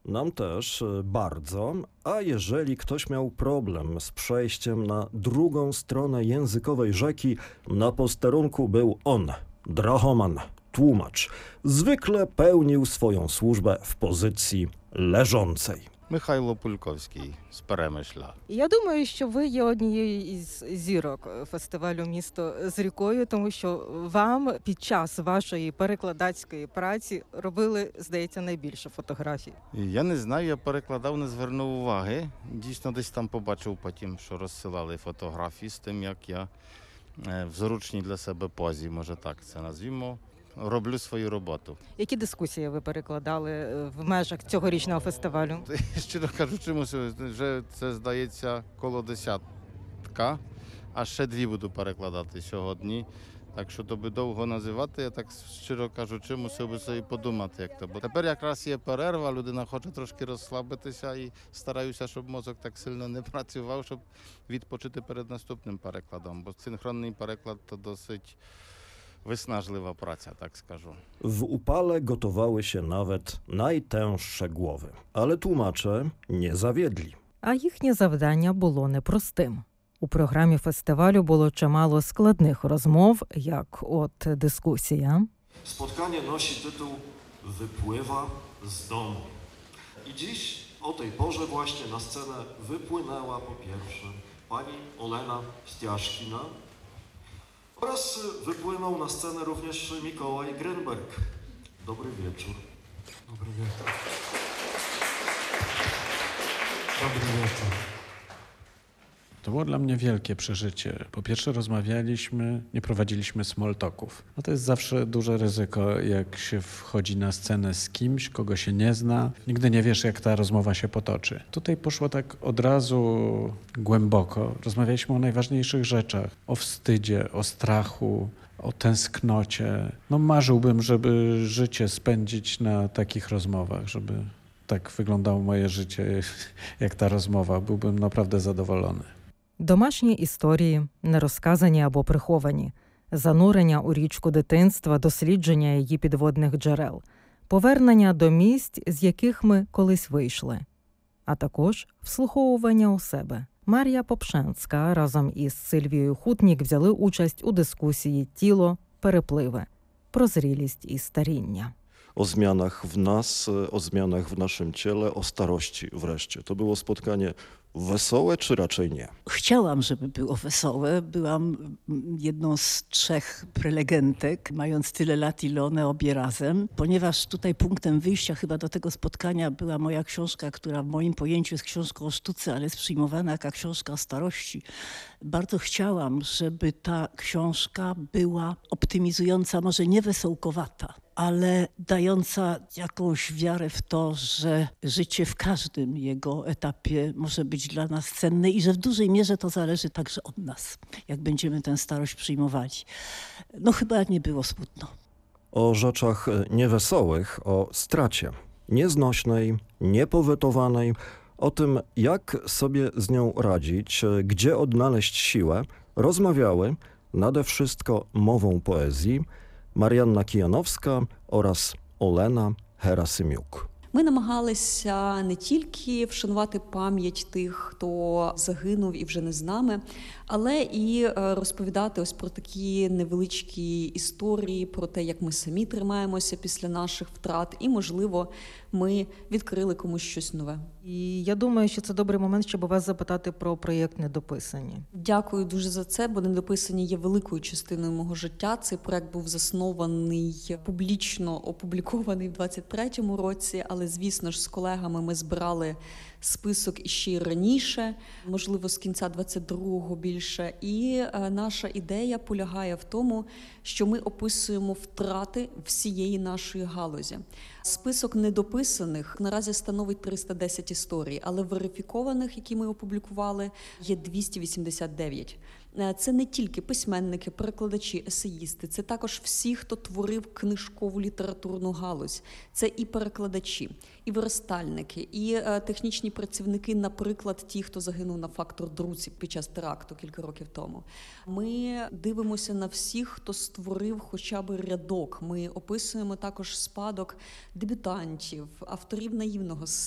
Nam też bardzo, a jeżeli ktoś miał problem z przejściem na drugą stronę językowej rzeki, na posterunku był on, drahoman, tłumacz. Zwykle pełnił swoją służbę w pozycji leżącej. Михайло Пульковський з Перемишля. Я думаю, що ви є однією із зірок фестивалю «Місто з рікою», тому що вам під час вашої перекладацької праці робили, здається, найбільше фотографій. Я не знаю, я перекладав, не звернув уваги. Дійсно, десь там побачив потім, що розсилали фотографії з тим, як я в зручній для себе позі, може так це назвімо, роблю свою роботу. Які дискусії ви перекладали в межах цьогорічного фестивалю? Щиро кажучи, вже це, здається, коло десятка, а ще 2 буду перекладати сьогодні. Так що тобі довго називати, я так щиро кажучи, мусив би собі подумати, як то. Бо тепер якраз є перерва, людина хоче трошки розслабитися і стараюся, щоб мозок так сильно не працював, щоб відпочити перед наступним перекладом. Бо синхронний переклад – to dosyć wysnażliwa praca, tak скажу. W upale gotowały się nawet najtęższe głowy, ale tłumacze nie zawiedli. А їхнє завдання було непростим. У програмі фестивалю було чимало складних розмов, як от дискусія. Spotkanie nosi tytuł Wypływa z domu. I dziś o tej porze właśnie na scenę wypłynęła po pierwsze pani Olena Stiaszkina oraz wypłynął na scenę również Mikołaj Grenberg. Dobry wieczór. Dobry wieczór. Dobry wieczór. To było dla mnie wielkie przeżycie. Po pierwsze rozmawialiśmy, nie prowadziliśmy small talków. No to jest zawsze duże ryzyko, jak się wchodzi na scenę z kimś, kogo się nie zna. Nigdy nie wiesz, jak ta rozmowa się potoczy. Tutaj poszło tak od razu głęboko. Rozmawialiśmy o najważniejszych rzeczach. O wstydzie, o strachu, o tęsknocie. No marzyłbym, żeby życie spędzić na takich rozmowach, żeby tak wyglądało moje życie, jak ta rozmowa. Byłbym naprawdę zadowolony. Домашні історії, нерозказані або приховані, занурення у річку дитинства, дослідження її підводних джерел, повернення до місць, з яких ми колись вийшли, а також вслуховування у себе. Марія Попшенська разом із Сильвією Хутнік взяли участь у дискусії «Тіло. Перепливи. Про зрілість і старіння». O zmianach w nas, o zmianach w naszym ciele, o starości wreszcie. To było spotkanie wesołe, czy raczej nie? Chciałam, żeby było wesołe. Byłam jedną z 3 prelegentek, mając tyle lat, ile one obie razem. Ponieważ tutaj punktem wyjścia chyba do tego spotkania była moja książka, która w moim pojęciu jest książką o sztuce, ale jest przyjmowana jako książka o starości. Bardzo chciałam, żeby ta książka była optymizująca, może nie wesołkowata, ale dająca jakąś wiarę w to, że życie w każdym jego etapie może być dla nas cenne i że w dużej mierze to zależy także od nas, jak będziemy tę starość przyjmowali. No chyba nie było smutno. O rzeczach niewesołych, o stracie, nieznośnej, niepowetowanej, o tym, jak sobie z nią radzić, gdzie odnaleźć siłę, rozmawiały nade wszystko mową poezji Мар'янна Кіяновська oraz Олена Герасимюк. Ми намагалися не тільки вшанувати пам'ять тих, хто загинув і вже не з нами, але і розповідати ось про такі невеличкі історії, про те, як ми самі тримаємося після наших втрат, і, можливо, ми відкрили комусь щось нове. І я думаю, що це добрий момент, щоб вас запитати про проєкт «Недописані». Дякую дуже за це, бо «Недописані» є великою частиною мого життя. Цей проєкт був заснований, публічно опублікований в 23-му році, але, звісно ж, з колегами ми збирали список іще й раніше, можливо, з кінця 22-го більше. І наша ідея полягає в тому, що ми описуємо втрати всієї нашої галузі. Список недописаних наразі становить 310 історій, але верифікованих, які ми опублікували, є 289. Це не тільки письменники, перекладачі, есеїсти, це також всі, хто творив книжкову літературну галузь. Це і перекладачі, і верстальники, і технічні працівники, наприклад, ті, хто загинув на «Фактор Друці» під час теракту кілька років тому. Ми дивимося на всіх, хто створив хоча б рядок. Ми описуємо також спадок дебютантів, авторів наївного